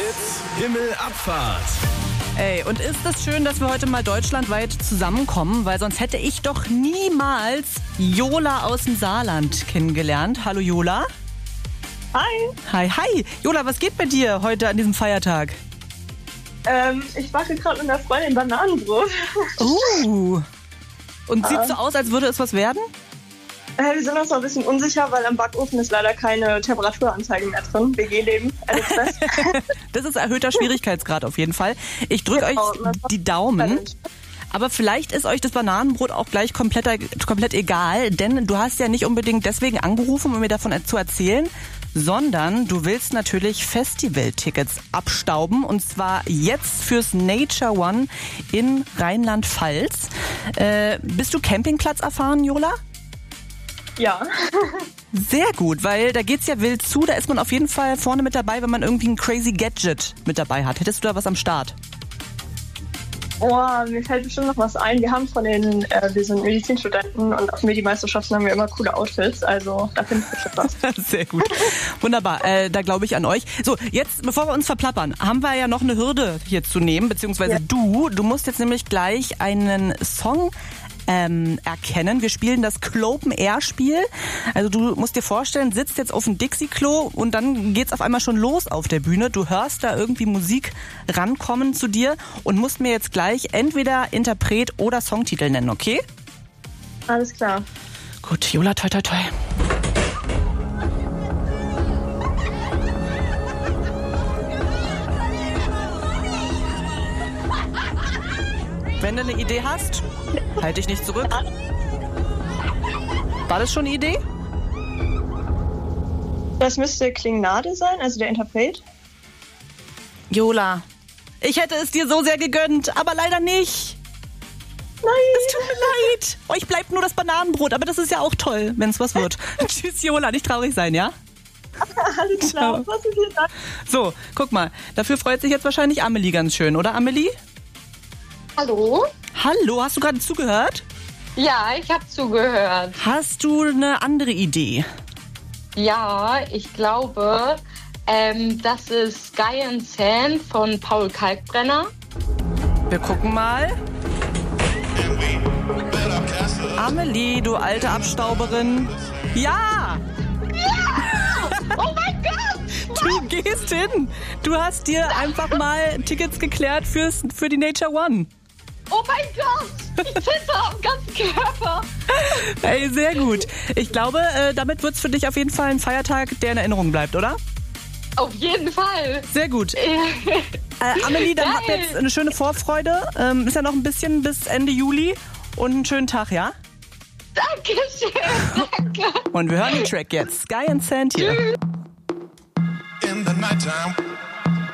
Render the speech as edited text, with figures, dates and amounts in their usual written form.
It's Himmelabfahrt. Ey, und ist es schön, dass wir heute mal deutschlandweit zusammenkommen, weil sonst hätte ich doch niemals Jola aus dem Saarland kennengelernt. Hallo Jola. Hi. Hi. Jola, was geht bei dir heute an diesem Feiertag? Ich backe gerade mit einer Freundin Bananenbrot. Und sieht so aus, als würde es was werden? Wir sind uns noch ein bisschen unsicher, weil am Backofen ist leider keine Temperaturanzeige mehr drin. WG-Leben, alles fest. Das ist erhöhter Schwierigkeitsgrad auf jeden Fall. Ich drücke euch die Daumen. Aber vielleicht ist euch das Bananenbrot auch gleich komplett egal, denn du hast ja nicht unbedingt deswegen angerufen, um mir davon zu erzählen, sondern du willst natürlich Festivaltickets abstauben, und zwar jetzt fürs Nature One in Rheinland-Pfalz. Bist du Campingplatz erfahren, Jola? Ja. Sehr gut, weil da geht's ja wild zu. Da ist man auf jeden Fall vorne mit dabei, wenn man irgendwie ein crazy Gadget mit dabei hat. Hättest du da was am Start? Mir fällt bestimmt noch was ein. Wir sind Medizinstudenten und auf Medi-Meisterschaften haben wir immer coole Outfits. Also da finde ich bestimmt was. Sehr gut. Wunderbar, da glaube ich an euch. So, jetzt, bevor wir uns verplappern, haben wir ja noch eine Hürde hier zu nehmen, beziehungsweise ja. Du musst jetzt nämlich gleich einen Song erkennen. Wir spielen das Clopen-Air-Spiel. Also du musst dir vorstellen, sitzt jetzt auf dem Dixie-Klo und dann geht's auf einmal schon los auf der Bühne. Du hörst da irgendwie Musik rankommen zu dir und musst mir jetzt gleich entweder Interpret oder Songtitel nennen, okay? Alles klar. Gut, Jola, toi, toi, toi. Wenn du eine Idee hast, halt dich nicht zurück. War das schon eine Idee? Das müsste Klingnade sein, also der Interpret. Jola, ich hätte es dir so sehr gegönnt, aber leider nicht. Nein. Es tut mir leid. Euch bleibt nur das Bananenbrot, aber das ist ja auch toll, wenn es was wird. Tschüss, Jola, nicht traurig sein, ja? Alles klar. Was ist hier da? So, guck mal, dafür freut sich jetzt wahrscheinlich Amelie ganz schön, oder Amelie? Hallo? Hallo, hast du gerade zugehört? Ja, ich habe zugehört. Hast du eine andere Idee? Ja, ich glaube, das ist Sky and Sand von Paul Kalkbrenner. Wir gucken mal. Amelie, du alte Abstauberin. Ja! Ja! Oh mein Gott! Du gehst hin. Du hast dir einfach mal Tickets geklärt für die Nature One. Oh mein Gott! Ich zitter am ganzen Körper. Hey, sehr gut. Ich glaube, damit wird es für dich auf jeden Fall ein Feiertag, der in Erinnerung bleibt, oder? Auf jeden Fall. Sehr gut. Amelie, dann habt jetzt eine schöne Vorfreude. Ist ja noch ein bisschen bis Ende Juli. Und einen schönen Tag, ja? Dankeschön, danke. Und wir hören den Track jetzt. Sky and Sand hier. In the nighttime.